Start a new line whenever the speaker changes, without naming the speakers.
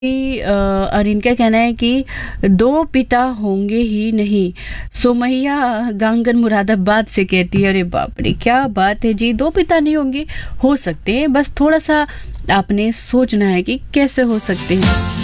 और इनका कहना है कि दो पिता होंगे ही नहीं। सोमैया गांगन मुरादाबाद से कहती है, अरे बाप रे क्या बात है जी, दो पिता नहीं होंगे, हो सकते हैं, बस थोड़ा सा आपने सोचना है कि कैसे हो सकते हैं।